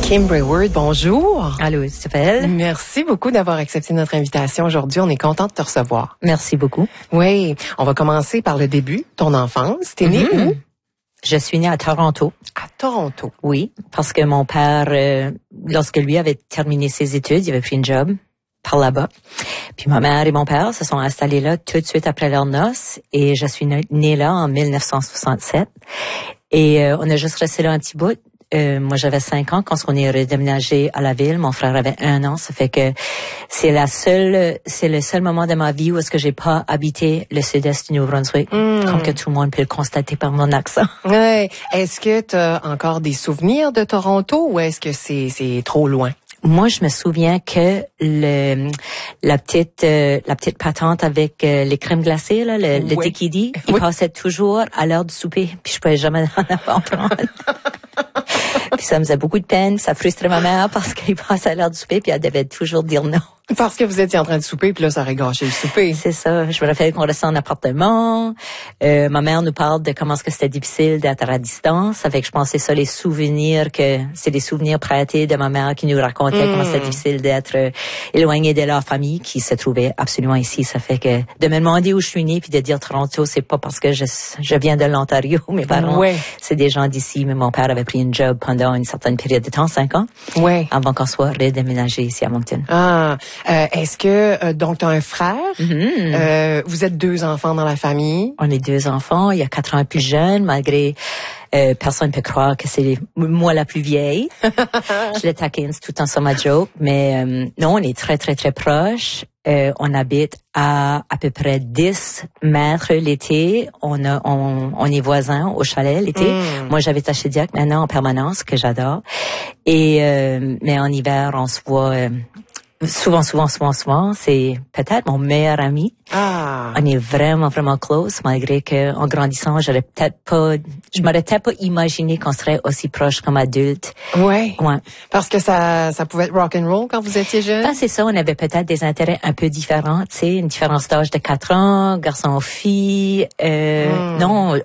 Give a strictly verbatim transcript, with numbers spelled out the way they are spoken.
Kim Brayward, bonjour. Allô, Isabelle. Merci beaucoup d'avoir accepté notre invitation aujourd'hui. On est content de te recevoir. Merci beaucoup. Oui, on va commencer par le début, ton enfance. T'es née Mm-hmm. où? Je suis née à Toronto. À Toronto. Oui, parce que mon père, euh, lorsque lui avait terminé ses études, il avait pris une job par là-bas. Puis ma mère et mon père se sont installés là tout de suite après leurs noces et je suis née là en dix-neuf cent soixante-sept. Et euh, on a juste resté là un petit bout. Euh, moi, j'avais cinq ans quand on est redéménagé à la ville. Mon frère avait un an. Ça fait que c'est la seule, c'est le seul moment de ma vie où est-ce que j'ai pas habité le sud-est du Nouveau-Brunswick. Mm. Comme que tout le monde peut le constater par mon accent. Ouais. Est-ce que tu as encore des souvenirs de Toronto ou est-ce que c'est, c'est trop loin? Moi, je me souviens que le la petite euh, la petite patente avec euh, les crèmes glacées là, le, oui. le Dikidi, il oui. passait toujours à l'heure du souper, puis je pouvais jamais en prendre. Puis ça me faisait beaucoup de peine, ça frustrait ma mère parce qu'il passait à l'heure du souper, puis elle devait toujours dire non. Parce que vous étiez en train de souper, puis là, ça aurait gâché le souper. C'est ça. Je me rappelle qu'on restait en appartement. Euh, ma mère nous parle de comment est-ce que c'était difficile d'être à distance. Avec, je pense, c'est ça les souvenirs que, c'est des souvenirs prêtés de ma mère qui nous racontait mmh. comment c'était difficile d'être euh, éloigné de leur famille qui se trouvait absolument ici. Ça fait que de me demander où je suis née puis de dire Toronto, c'est pas parce que je, je viens de l'Ontario. Mes parents, ouais. c'est des gens d'ici. Mais mon père avait pris une job pendant une certaine période de temps, cinq ans. Ouais. Avant qu'on soit redéménagé ici à Moncton. Ah. Euh, est-ce que euh, donc tu as un frère? Mm-hmm. Euh, vous êtes deux enfants dans la famille? On est deux enfants. Il y a quatre ans plus jeune, malgré euh, personne peut croire que c'est moi la plus vieille. Je le taquine tout le temps sur ma joke, mais euh, non, on est très très très proches. Euh, on habite à à peu près dix mètres l'été. On a on, on est voisins au chalet l'été. Mm. Moi, j'habite à Shediac maintenant en permanence, que j'adore. Et euh, mais en hiver, on se voit. Euh, Souvent, souvent, souvent, souvent, c'est peut-être mon meilleur ami. Ah. On est vraiment, vraiment close, malgré que, en grandissant, j'aurais peut-être pas, je m'aurais peut-être pas imaginé qu'on serait aussi proche comme adulte. Ouais. Ouais. Parce que ça, ça pouvait être rock and roll quand vous étiez jeune. Ah, c'est ça. On avait peut-être des intérêts un peu différents, tu sais, une différence d'âge de quatre ans, garçon-fille. Euh, mm. Non,